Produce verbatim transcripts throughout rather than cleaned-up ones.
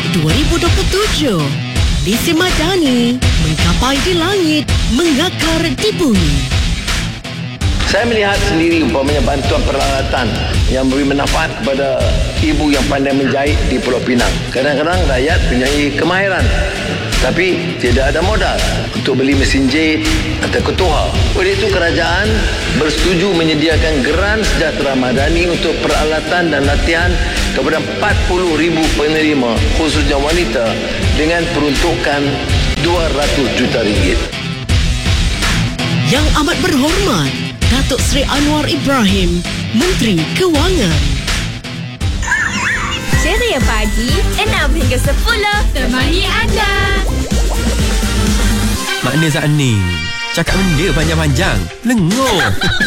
dua ribu dua puluh tujuh. Lise Madani menggapai di langit, mengakar di bumi. Saya melihat sendiri umpamanya bantuan peralatan yang memberi manfaat kepada ibu yang pandai menjahit di Pulau Pinang. Kadang-kadang rakyat punya kemahiran tapi tidak ada modal untuk beli mesin jahit atau ketuha. Oleh itu kerajaan bersetuju menyediakan geran sejahtera madani untuk peralatan dan latihan kepada empat puluh ribu penerima khususnya wanita dengan peruntukan dua ratus juta ringgit. Yang amat berhormat Datuk Seri Anwar Ibrahim, Menteri Kewangan. Ceria pagi enam hingga sepuluh temani anda. Makna saat ni cakap benda panjang-panjang lengur.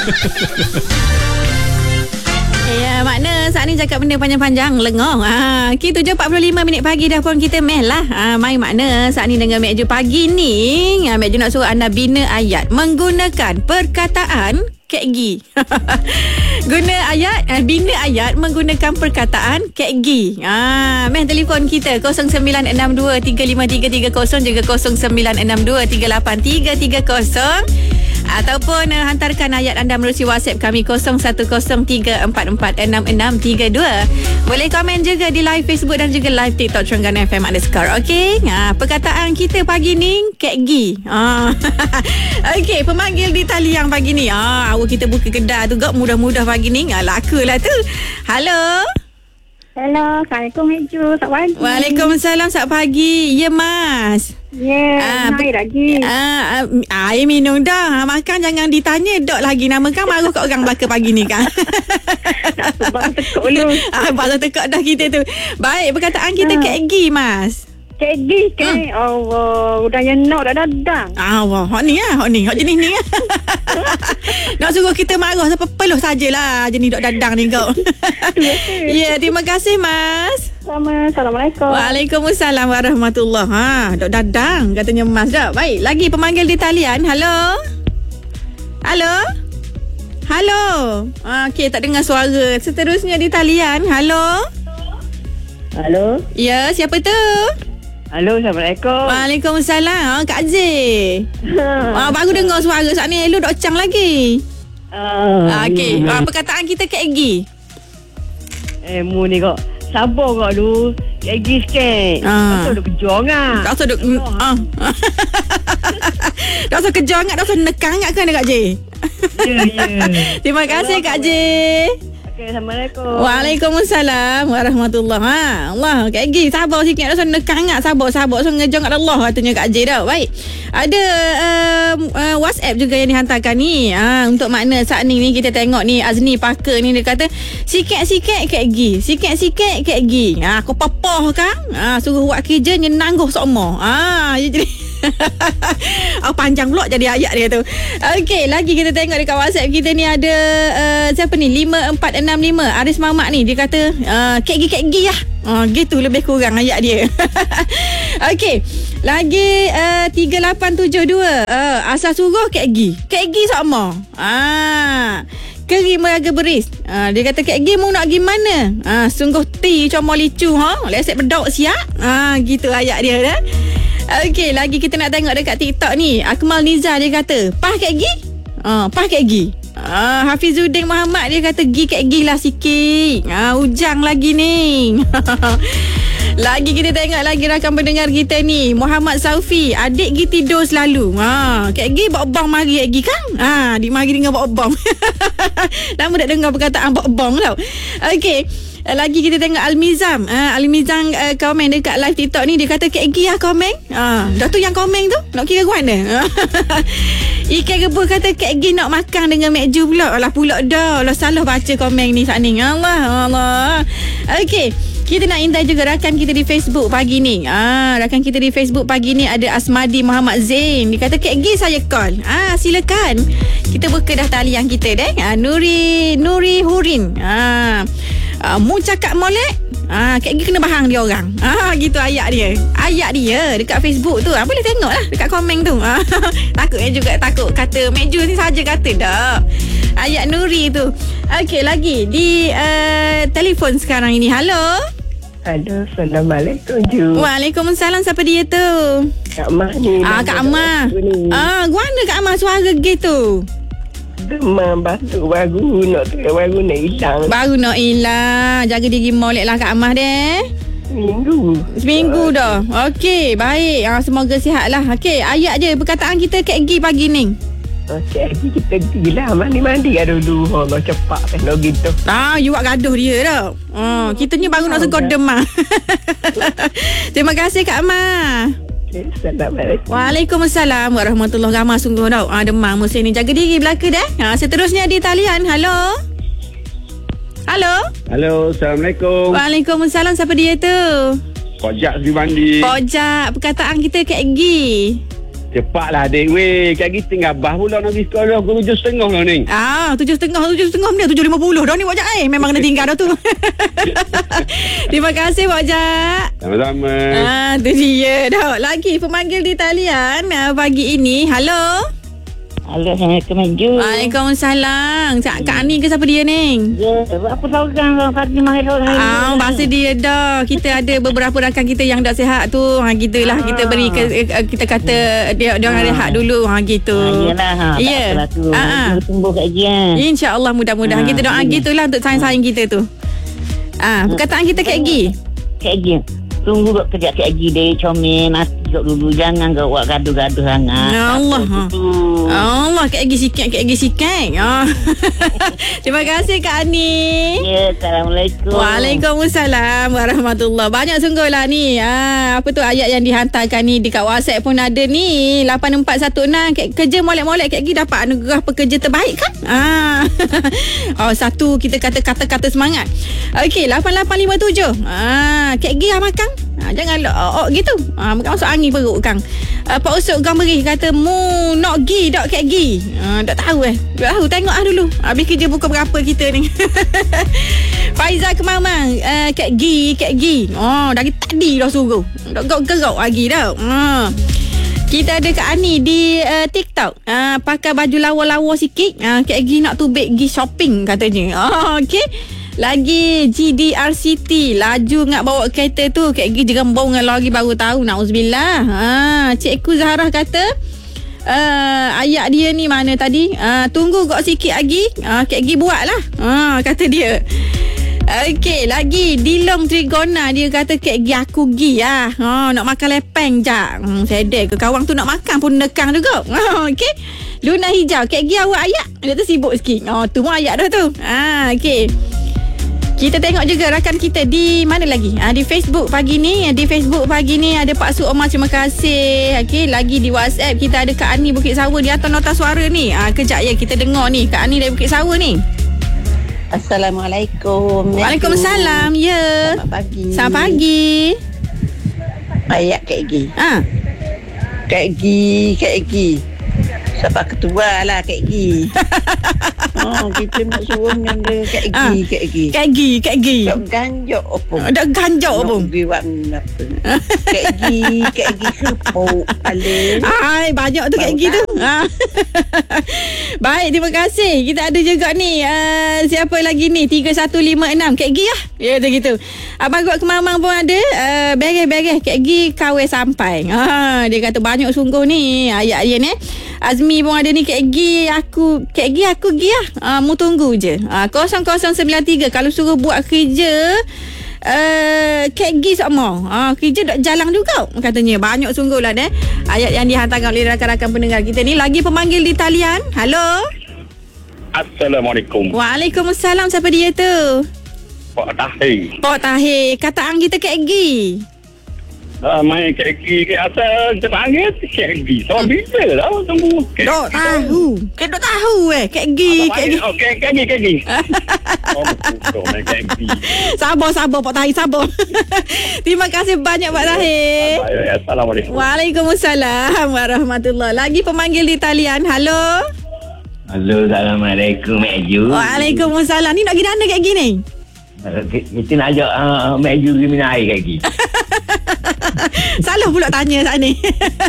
Ya, makna saat ni cakap benda panjang-panjang lengur. Ha, okay, tujuh empat puluh lima minit pagi dah pun kita meh lah. Ha, mai makna saat ni dengan Mek Ju pagi ni. Ha, Mek Ju nak suruh anda bina ayat menggunakan perkataan Kek Gi. Guna ayat, eh, bina ayat menggunakan perkataan Kek Gi. Ha, meh telefon kita kosong sembilan enam dua tiga lima tiga tiga kosong juga kosong sembilan enam dua tiga lapan tiga tiga kosong. Ataupun uh, hantarkan ayat anda melalui WhatsApp kami kosong satu kosong tiga empat empat enam enam tiga dua. Boleh komen juga di live Facebook dan juga live TikTok Terengganu F M underscore. Okey, ha, perkataan kita pagi ni Kek Gi. Ha. Okey, pemanggil di talian pagi ni. Ah, ha, awak kita buka kedai tu gak mudah-mudah pagi ni. Ha, lakalah tu. Halo. Hello, Assalamualaikum Mek Ju. Selamat pagi. Waalaikumsalam, selamat pagi. Ya, Mas. Ya, yeah, air lagi. Ah, uh, air minum dah. Makan jangan ditanya dok lagi nama kan maruh kat orang bakar pagi ni kan. Tak sebab tekuk dulu. Ah, pasal tekuk dah kita tu. Baik, perkataan kita uh. Kek Gi, Mas. Kek Gi, Kek. Uh. Allah, udah nyenok dah dadang. Ah, wah, hok ni ah, hok ni, hok jenis ni. Nak suruh kita marah sampai peluh sajalah jenis dok dadang ni kau. Ya, yeah, terima kasih, Mas. Sama, Assalamualaikum. Waalaikumsalam warahmatullahi. Ha, dok dadang katanya Mas dah. Baik, lagi pemanggil di talian. Halo. Halo. Halo. Ah, okey, tak dengar suara. Seterusnya di talian. Halo. Halo. Ya, siapa tu? Halo, Assalamualaikum. Waalaikumsalam. Ha, Kak Z. Ah, baru dengar suara saat ni. Hello, dok cang lagi. Uh, ah, okey. Ah, perkataan kita Kek Gi. Eh, mu ni kok. Sabar kau dulu. Kek Gi sikit. Ah. Tak usah duk kejong ah. Tak usah duk ah. Tak usah kejong tak usah nekang kan Kak J. Ya, ya. Terima kasih Kak J. Okey, Assalamualaikum. Waalaikumsalam warahmatullahi. Ha, Allah, Kak Gi sabar sikit tak usah nekang sabar sabar so ngejong kat Allah katanya Kak J dah. Baik. Ada uh, uh, WhatsApp juga yang dihantarkan ni. Ha, untuk makna saat ni ni kita tengok ni Azni Parker ni dia kata sikit-sikit Kak Gi, sikit-sikit Kak Gi. Ha, aku papah kan? Ha, suruh buat kerja nyenangguh sokmo. Ha, jadi oh, panjang pula jadi ayat dia tu. Okey, lagi kita tengok dekat WhatsApp kita ni ada uh, siapa ni lima empat enam lima Aris Mamat ni dia kata uh, Kek Gi Kek Gi lah. Oh, gitu lebih kurang ayat dia. Okey, lagi uh, tiga lapan tujuh dua uh, asal suruh Kek Gi. Kek Gi sama. Ah. Keri meraga beris. Ah, dia kata Kek Gi mau nak gimana? Ah, sungguh ti comol licu ha. Lesek bedok siap. Ah, gitu ayat dia dah. Okey, lagi kita nak tengok dekat TikTok ni. Akmal Nizar dia kata, "Pah Kek Gi?" Ah, "Pah Kek Gi." Ah, Hafizuddin Muhammad dia kata, "Gi Kek Gi lah sikit." Ah, ujang lagi ni. Lagi kita tengok lagi rakan pendengar kita ni, Muhammad Saufi, "Adik Gi tidur selalu." Ha, Kek Gi bawa bong mari Kek Gi kan? Ha, dik mari dengan bawa bong. Lama tak dengar perkataan bawa bong tau. Okey. Lagi kita tengok Almizam. Uh, Almizam uh, komen dekat live TikTok ni. Dia kata Kek Gi lah komen. Uh, dah tu yang komen tu. Nak kira mana? Ikan Rebus kata Kek Gi nak makan dengan Mek Ju pula. Alah pula dah. Alah salah baca komen ni saat ni. Allah. Allah. Okey. Kita nak indai juga rakan kita di Facebook pagi ni. Ah, rakan kita di Facebook pagi ni ada Asmadi Muhammad Zain. Dia kata Kek Gi saya call. Ah, silakan. Kita buka dah talian kita deh. Ah, Nuri Nuri Hurin. Ah. Uh, mu cakap molek ah, Kek Gi kena bahang dia orang ah, gitu ayat dia. Ayat dia dekat Facebook tu ah, boleh tengok lah dekat komen tu ah, takutnya juga takut kata Mek Ju ni saja kata dah ayat Nuri tu. Okey, lagi di uh, telefon sekarang ini. Halo. Aduh, Assalamualaikum Ju. Waalaikumsalam. Siapa dia tu? Kak Mah ni. Ah, Kak Amah. Ah, mana Kak Amah suara gitu? Demam batuk baru nak baru nak hilang. Baru nak hilang. Jaga diri molek lah Kak Amah deh. Seminggu. Seminggu dah. Okey, baik. Ah, semoga sihat lah. Okey, ayat je perkataan kita Kak Gi pagi ni. Okey, kita pergi lah. Mandi-mandi kan dulu. Allah cepat kan gitu. Ah, you buat gaduh dia dah. Oh, kita ni baru nak segor demam. Terima kasih Kak Amah. Assalamualaikum. Waalaikumsalam warahmatullahi wabarakatuh. Sungguh dah ah, demam musim ni. Jaga diri belaka dah. Ha, seterusnya di talian. Halo. Halo. Halo, Assalamualaikum. Waalaikumsalam. Siapa dia tu? Kojak Sri Mandi. Kojak. Perkataan kita Kak Gi. Cepatlah adik weh. Kak Gi tinggal bah pula nak pergi sekolah. Pukul tujuh setengah lah ni. Ah, tujuh setengah, tujuh setengah benda, tujuh lima puluh dah ni Wajak eh. Memang kena tinggal dah tu. Terima kasih Wajak. Sama-sama. Ah, tu dia dah. Lagi pemanggil di talian uh, pagi ini. Halo. Halo, Assalamualaikum Ju. Waalaikumsalam. Cak Kak Ani ke siapa dia ni? Ya, apa tahu kan Fatih Mahir. Ah, bahasa dia dah. Kita ada beberapa rakan kita yang dah sihat tu. Ha, gitulah kita beri ke, kita kata dia dia orang rehat dulu. Ha gitu. Iyalah ha. Ya. Ha. Tumbuh kat dia. Insya-Allah mudah-mudahan kita doa gitulah untuk sayang-sayang kita tu. Ah, perkataan kita Kak Gi. Kak Gi. Tunggu kau kerja Kak Gi dia comel mati kau dulu, jangan kau buat gaduh-gaduh sangat. Allah. Allah, Kak Gi sikit, Kak Gi sikit. Oh. Terima kasih Kak Ani. Ya, Assalamualaikum. Waalaikumsalam warahmatullahi. Banyak sungguh lah ni. Ah, apa tu ayat yang dihantarkan ni dekat WhatsApp pun ada ni. lapan empat satu enam kerja molek-molek Kak Gi dapat anugerah pekerja terbaik kan? Ah. Oh, satu kita kata kata-kata semangat. Okey, lapan lapan lima tujuh. Ah, Kak Gi ah makan. Ha, jangan oh, oh, gitu. Ha, bukan masuk angin perut Kang. Uh, Pak Usuk Gang Beri kata mu nak gi dak Kak Gi. Ha, tak tahu eh. Tak tahu, tengok ah dulu. Habis kerja pukul berapa kita ni. Faiza Kemamang, uh, Kak Gi, Kak Gi. Oh, dari tadi dah suruh. Dak gerok lagi dah. Ha. Kita ada Kak Ani di uh, TikTok. Uh, pakai baju lawa-lawa sikit. Uh, Kak Gi nak tubik gi shopping katanya. Oh, okey. Lagi G D R City laju nak bawa kereta tu Kak Gi jerembau dengan lori baru tahu. Nauzubillah. Ha, Cikgu Zahra kata uh, ayat dia ni mana tadi? Uh, tunggu kok sikit lagi. Uh, Kak Gi buat lah. Ha, kata dia. Okey, lagi Dilong Trigona dia kata Kak Gi aku gi lah. Ha, nak makan lepeng jak. Hmm, sedek ke kawan tu nak makan pun nekang juga. Ha, okey. Luna Hijau, Kak Gi awak ayat. Dia tu sibuk sikit. Oh, tu pun ayat dah tu. Ha, okey. Kita tengok juga rakan kita di mana lagi? Ha, di Facebook pagi ni. Di Facebook pagi ni ada Pak Su Omar, terima kasih. Okey, lagi di WhatsApp kita ada Kak Ani Bukit Sawa. Dia hantar nota suara ni. Ha, kejap ya kita dengar ni. Kak Ani dari Bukit Sawa ni. Assalamualaikum. Waalaikumsalam. Ya. Selamat pagi. Selamat pagi. Ayat Kak Gi. Ha. Kak Gi, Kak Gi. Siapa ketua lah Kak Gi. Oh, kita nak suruh nyanda Kak Gi, Ah. Kak Gi. Kak Gi, Kak Gi. Tak ganjok apa. Dak ganjok apa? Nak pergi buat apa. Kak Gi, Kak Gi kerupuk. Alih. Hai, banyak tu Kak Gi tu. Ha. Baik, terima kasih. Kita ada juga ni. Uh, siapa lagi ni? tiga satu lima enam. Kak Gi lah. Ya, tu gitu. Abang Gok Kemamang pun ada. Uh, beres-beres. Kak Gi kawin sampai. Ha, dia kata banyak sungguh ni. Ayat dia ni. Azmi pun ada ni. Kak Gi aku. Kak Gi aku gi lah. Uh, mu tunggu je. Uh, kosong kosong sembilan tiga. Kalau suruh buat kerja. Uh, Kak Gi sama uh, kerja tak jalan juga katanya. Banyak sungguh lah deh ayat yang dihantarkan oleh rakan-rakan pendengar kita ni. Lagi pemanggil di talian. Halo. Assalamualaikum. Waalaikumsalam. Siapa dia tu? Pak Tahir. Pak Tahir. Kataan kita Kak Gi. Uh, main Kak Gi ke asal kita panggil Kak Gi. So bila lah tunggu. Dok tahu. Kak dok tahu eh. Kak Gi, Kak Gi. Oh, Kak Gi, Kak Gi. Oh, betul main Kak Gi. Sabar, sabar Pak Tahir, sabar. Terima kasih banyak Pak Tahir. Assalamualaikum. Waalaikumsalam warahmatullahi. Lagi pemanggil di talian. Halo. Halo, Assalamualaikum Mak Ju. Waalaikumsalam. Ni nak pergi mana Kak Gi ni? Kita nak ajak uh, Mak Ju pergi minum air Kak Gi. Salah pula tanya saat ni.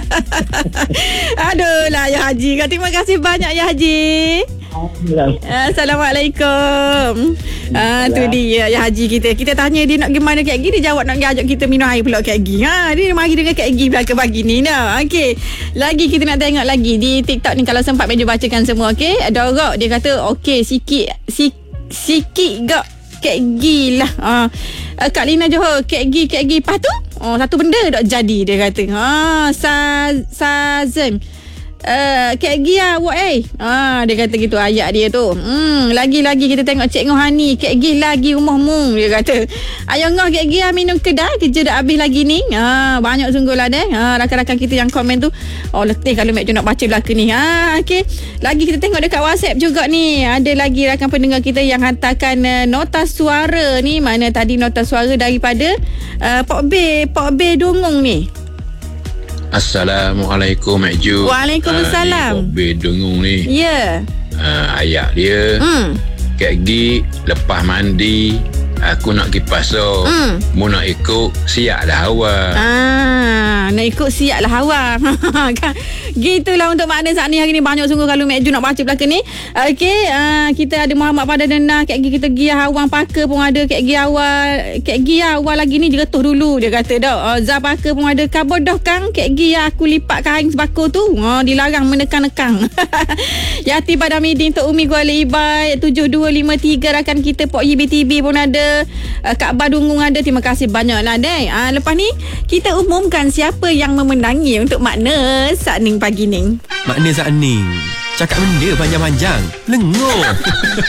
Aduh lah Ya Haji. Terima kasih banyak Ya Haji. Assalamualaikum. Ah, tu dia ya Haji kita. Kita tanya dia nak gimana Kak Gi, dia jawab nak ajak kita minum air pula Kak Gi. Ha, dia mari dengan Kak Gi belakang pagi ni dah. Okey. Lagi kita nak tengok lagi di TikTok ni, kalau sempat Meju bacakan semua. Okey. Dorok dia kata okey sikit si, sikit gak Kak Gi lah. Ah, uh, Kak Lina Johor, Kak Gi Kak Gi lepas tu oh satu benda dak jadi dia kata. Ha, sa Sazem. Uh, Kak Gi lah buat eh ah, dia kata gitu ayat dia tu. hmm, Lagi-lagi kita tengok Cik Ngohani, Kak Gi lagi rumahmu, dia kata. Ayo ngoh Kak Gi lah minum kedai, kerja dah habis lagi ni. ah, Banyak sungguh lah deh ah, rakan-rakan kita yang komen tu. Oh letih kalau Mek Jo nak baca belakang ni. ah, okay. Lagi kita tengok dekat WhatsApp juga ni, ada lagi rakan pendengar kita yang hantarkan uh, nota suara ni. Mana tadi nota suara daripada uh, Pok B Pok B Dungung ni. Assalamualaikum Mek Ju. Waalaikumsalam. uh, Ni Bobi dengung ni. Ya. Yeah. uh, Ayat dia Hmm. Kak Gi lepas mandi aku nak pergi pasar. Hmm. Mu nak ikut siap dah awal. Ah, nak ikut siap lah awak. Gitulah untuk makna saat ni. Hari ni banyak sungguh kalau Mek Ju nak baca belakang ni. Okey, uh, kita ada Muhammad pada denah. Kak Gi kita giah awang Paka pun ada. Kak Gi awal Kak Gi awal lagi ni dia retuh dulu, dia kata dah. Uh, Zah Paka pun ada. Kabar dah kang Kak Gi aku lipat kain sebako tu. Uh, dilarang menekan-nekang. Yati pada Midin Tok Umi Kuala Ibai tujuh dua lima tiga rakan kita Pok Y B T B pun ada. Uh, Kak Badungung ada. Terima kasih banyak lah deh. Uh, lepas ni kita umumkan siapa yang memenangi untuk makna Sakning pagi ni. Makna Sakning. Cakap benda panjang-panjang. Lengur.